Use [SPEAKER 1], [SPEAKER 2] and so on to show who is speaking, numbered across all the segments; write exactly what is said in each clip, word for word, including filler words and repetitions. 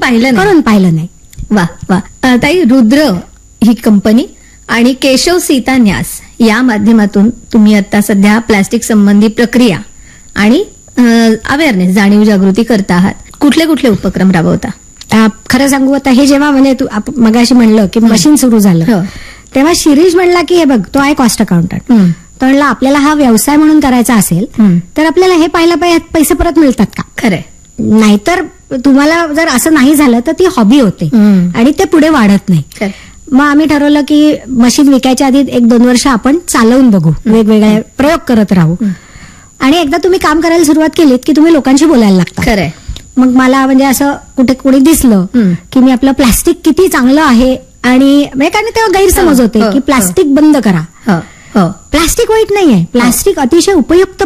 [SPEAKER 1] पाहिलं
[SPEAKER 2] करून पाहिलं नाही.
[SPEAKER 1] वा वा. ताई, रुद्र ही कंपनी आणि केशव सीता न्यास या माध्यमातून तुम्ही आता सध्या प्लास्टिक संबंधी प्रक्रिया आणि अवेअरनेस जाणीव जागृती करता आहात. कुठले कुठले उपक्रम राबवता?
[SPEAKER 2] खरं सांगू, आता हे जेव्हा म्हणजे तू मगाशी म्हणलं की मशीन सुरू झालं तेव्हा शिरीष म्हणला की हे बघ, तो आहे कॉस्ट अकाउंटंट, तो म्हणला आपल्याला हा व्यवसाय म्हणून करायचा असेल तर आपल्याला हे पाहिलं पाहिजे पैसे परत मिळतात का.
[SPEAKER 1] खरंय.
[SPEAKER 2] नाहीतर तुम्हाला जर असं नाही झालं तर ती हॉबी होते आणि ते पुढे वाढत नाही. मग आम्ही ठरवलं की मशीन विकायच्या आधी एक दोन वर्ष आपण चालवून बघू, वेगवेगळे प्रयोग करत राहू. आणि एकदा तुम्ही काम करायला सुरुवात केलीत की तुम्ही लोकांशी बोलायला लागता.
[SPEAKER 1] खरंय.
[SPEAKER 2] मग मला म्हणजे असं कुठे कोणी दिसलं की मी आपलं प्लास्टिक किती चांगलं आहे आणि म्हणजे कारण तेव्हा गैरसमज होते की प्लास्टिक बंद करा. प्लास्टिक वाईट नाहीये, प्लास्टिक अतिशय उपयुक्त.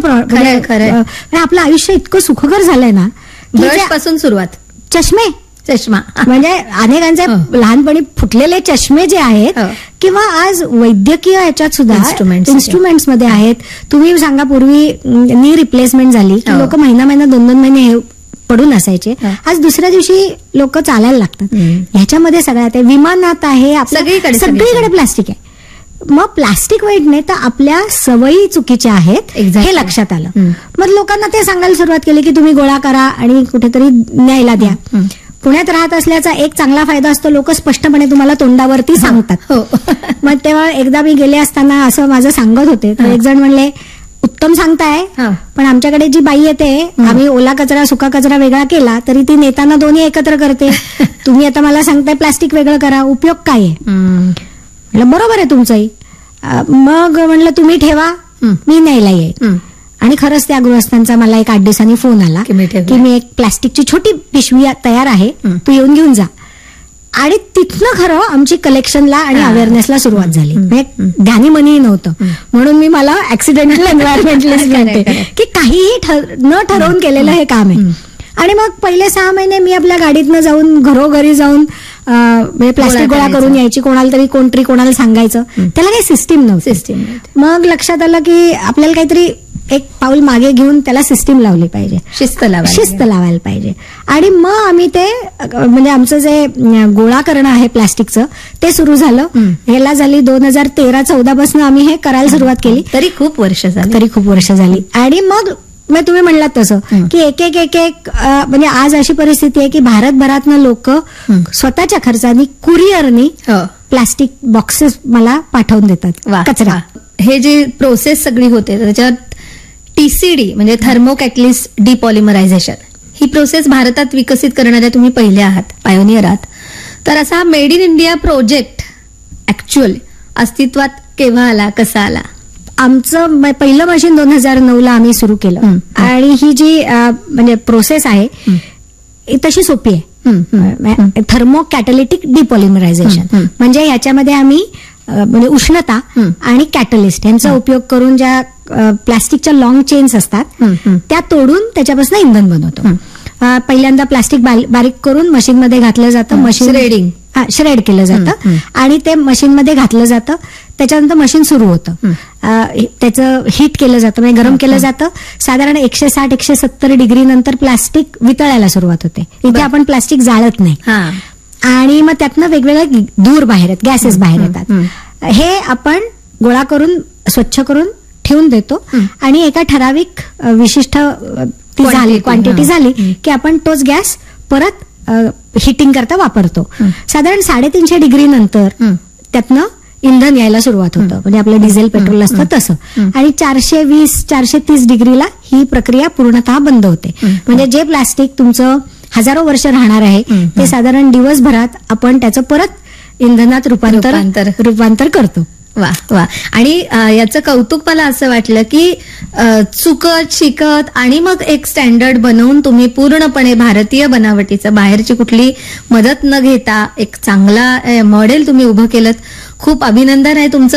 [SPEAKER 2] आपलं आयुष्य इतकं सुखकर झालंय ना.
[SPEAKER 1] ब्रश पासून सुरुवात,
[SPEAKER 2] चष्मे
[SPEAKER 1] चष्मा
[SPEAKER 2] म्हणजे अनेकांचे लहानपणी फुटलेले चष्मे जे आहेत किंवा आज वैद्यकीय ह्याच्यात सुद्धा इन्स्ट्रुमेंट्स मध्ये आहेत. तुम्ही सांगा, पूर्वी नी रिप्लेसमेंट झाली की लोक महिना महिना दोन दोन महिने हे पडून असायचे. आज दुसऱ्या दिवशी लोक चालायला लागतात. ह्याच्यामध्ये सगळ्यात आहे, विमानात आहे, सगळीकडे सगळीकडे प्लास्टिक आहे. मग प्लास्टिक वाईट नाही तर आपल्या सवयी चुकीच्या आहेत हे लक्षात आलं. मग लोकांना ते सांगायला सुरुवात केली की तुम्ही गोळा करा आणि कुठेतरी न्यायला द्या. पुण्यात राहत असल्याचा एक चांगला फायदा असतो, लोक स्पष्टपणे तुम्हाला तोंडावरती सांगतात. मग तेव्हा एकदा मी गेले असताना असं माझं सांगत होते तर एक जण म्हणले, उत्तम सांगताय पण आमच्याकडे जी बाई येते, आम्ही ओला कचरा सुका कचरा वेगळा केला तरी ती नेताना दोन्ही एकत्र करते. तुम्ही आता मला सांगताय प्लास्टिक वेगळं करा, उपयोग काय आहे? म्हणलं बरोबर आहे तुमचंही. मग म्हणलं तुम्ही ठेवा, मी न्यायला येईल. आणि खरंच त्या गृहस्थांचा मला एक आठ दिवसांनी फोन आला की मी एक प्लास्टिकची छोटी पिशवी तयार आहे, तू येऊन घेऊन जा. आणि तिथनं खरं आमची कलेक्शनला आणि अवेअरनेसला सुरुवात झाली. ध्यानी मनी नव्हतं म्हणून मी मला ऍक्सिडेंटल एन्व्हायरमेंटलिस्ट म्हणते की काहीही न ठरवून केलेलं हे काम आहे. आणि मग पहिले सहा महिने मी आपल्या गाडीतनं जाऊन घरोघरी जाऊन प्लास्टिक गोळा करून यायची. कोणाला तरी कोणतरी कोणाला सांगायचं, त्याला काही सिस्टीम नव्हती. सिस्टीम मग लक्षात आलं की आपल्याला काहीतरी एक पाऊल मागे घेऊन त्याला सिस्टीम लावली पाहिजे, शिस्त लावायला शिस्त लावायला पाहिजे. आणि मग आम्ही ते म्हणजे आमचं जे गोळा करणं आहे प्लास्टिकचं ते सुरू झालं. ह्याला झाली दोन हजार तेरा चौदा पासून आम्ही हे करायला सुरुवात केली.
[SPEAKER 1] तरी खूप वर्ष झाली
[SPEAKER 2] तरी खूप वर्ष झाली. आणि मग मग तुम्ही म्हणलात तसं की एक एक एक एक म्हणजे आज अशी परिस्थिती आहे की भारतभरातनं लोक स्वतःच्या खर्चानी कुरिअरनी प्लास्टिक बॉक्सेस मला पाठवून देतात कचरा.
[SPEAKER 1] हे जी प्रोसेस सगळी होते त्याच्यात टीसीडी म्हणजे थर्मो कॅटलिस्ट डिपॉलिमरायझेशन ही प्रोसेस भारतात विकसित करणाऱ्या तुम्ही पहिले आहात, पायोनियर आहात. तर असा made in India project actually अस्तित्वात केव्हा आला, कसा आला?
[SPEAKER 2] आमचं पहिलं मशीन दोन हजार नऊ ला आम्ही सुरू केलं. आणि ही जी म्हणजे प्रोसेस आहे तशी सोपी आहे. थर्मो कॅटलिटिक डिपॉलिमरायझेशन म्हणजे ह्याच्यामध्ये आम्ही म्हणजे उष्णता आणि कॅटलिस्ट यांचा उपयोग करून ज्या प्लास्टिकच्या लॉंग चेन्स असतात त्या तोडून त्याच्यापासून इंधन बनवतो. पहिल्यांदा प्लास्टिक बारीक करून मशीनमध्ये घातलं जातं, मशीन रेडिंग श्रेड केलं जातं आणि ते मशीनमध्ये घातलं जातं. त्याच्यानंतर मशीन सुरू होतं, त्याचं हीट केलं जातं म्हणजे गरम केलं जातं. साधारण एकशे साठ एकशे सत्तर डिग्री नंतर प्लास्टिक वितळायला सुरुवात होते. इथे आपण प्लास्टिक जाळत नाही आणि मग त्यातनं वेगवेगळे धूर बाहेर येतात, गॅसेस बाहेर येतात. हे आपण गोळा करून स्वच्छ करून ठेवून देतो आणि एका ठराविक विशिष्ट ती झाली क्वांटिटी झाली की आपण तोच गॅस परत हिटिंग करता वापरतो. साधारण साडेतीनशे डिग्री नंतर त्यातनं इंधन यायला सुरुवात होतं म्हणजे आपलं डिझेल पेट्रोल असतं तसं. आणि चारशे वीस चारशे तीस डिग्रीला ही प्रक्रिया पूर्णतः बंद होते. म्हणजे जे प्लास्टिक तुमचं हजारो वर्ष राहणार आहे ते साधारण दिवसभरात आपण त्याचं परत इंधनात रूपांतर रूपांतर करतो.
[SPEAKER 1] वा वा. आणि याचं कौतुक मला असं वाटलं की चुकत शिकत आणि मग एक स्टँडर्ड बनवून तुम्ही पूर्णपणे भारतीय बनावटीचं, बाहेरची कुठली मदत न घेता एक चांगला मॉडेल तुम्ही उभं केलं. खूप अभिनंदन आहे तुमचं.